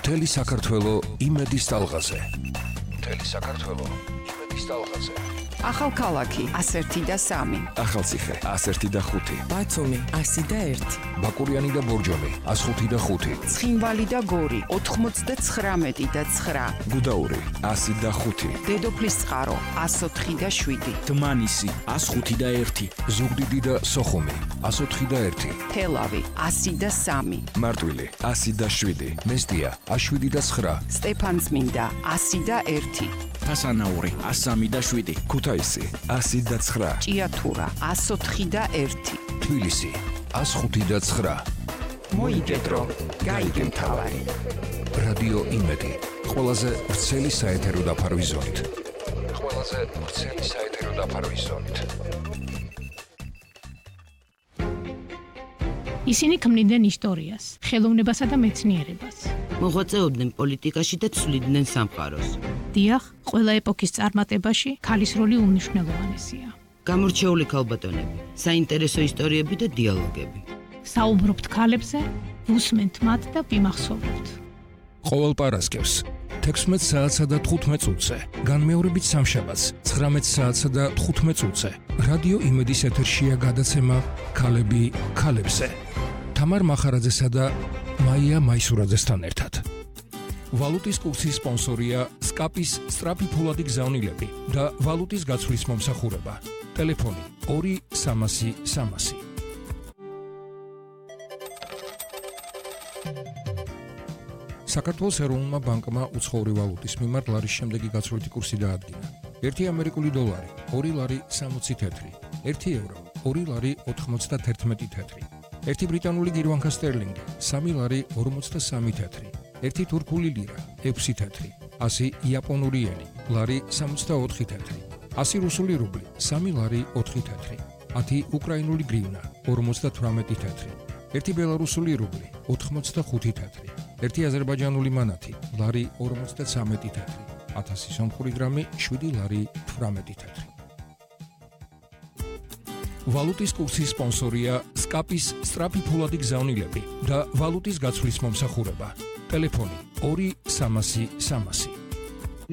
მთელი საქართველო იმედის ტალღაზე. მთელი საქართველო იმედის ტალღაზე. ახალქალაქი 101 და 3. ახალციხე 101 და 5. ბათუმი 100 და 1. ბაკურიანი და ბორჯომი 105 და 5. ცხინვალი და გორი 99 და 9. გუდაური 100 და 5. დედოფლის წყარო 104 და 7. დმანისი 105 და 1. ზუგდიდი და სოხუმი 104 და 1. თელავი 100 და 3. მარტვილი 100 და 7. მესტია 107 და 9. სტეფანწმინდა 100 და 1. ფასანაური 103 და 7. ქუთაისი 100 და 9. ჭიათურა 104 და 1. თბილისი 105 და 9. მოიგედრო, გაიგე მთავარი. რადიო იმედი, ყველაზე ვრცელი საეთერო დაფარვის ზონით. ყველაზე ვრცელი საეთერო დაფარვის ზონით. ისინი ქმნიდნენ ისტორიას, ხელოვნებასა და მეცნიერებას. მოღვაწეობდნენ პოლიტიკაში და ცვლიდნენ სამყაროს. დიახ, ყველა ეპოქის წარმატებაში ქალის როლი უმნიშვნელოვანესია. გამორჩეული ქალბატონები, საინტერესო ისტორიები და დიალოგები. საუბრობთ ქალებზე, უსმენთ მათ და ვიმახსოვრებთ. ყოველ პარასკევს 16 საათსა და 15 წუთზე, განმეორებით სამშაბათს 19 საათსა და 15 წუთზე. რადიო იმედის ეთერშია გადაცემა ქალები ქალებზე. თამარ მახარაძესა და მაია მაისურაძესთან ერთად. ვალუტის კურსის სპონსორია სკაპის სწრაფი ფულადი გზავნილები და ვალუტის გაცვლის მომსახურება. ტელეფონი 2-300-300. საქართველოს ეროვნულმა ბანკმა უცხოური ვალუტის მიმართ ლარის შემდეგი გაცვლითი კურსი დაადგინა. 1 ამერიკული დოლარი 2 ლარი 60 თეთრი, 1 ევრო 2 ლარი 91 თეთრი, 1 ბრიტანული გირვანქა სტერლინგი 3 ლარი 43 თეთრი, 1 თურქული ლირა 6 თეთრი, 100 იაპონური იენი ლარი 64 თეთრი, 100 რუსული რუბლი 3 ლარი 4 თეთრი, 10 უკრაინული გრივნა 58 თეთრი, 1 ბელარუსული რუბლი 85 თეთრი, 1 აზერბაიჯანული მანათი ლარი 53 თეთრი, 1000 სომხური გრამი 7 ლარი 18 თეთრი. ვალუტის კურსის სპონსორია სკაპის სწრაფი ფულადი გზავნილები და ვალუტის გაცვლის მომსახურება. ტელეფონი 2-300-300.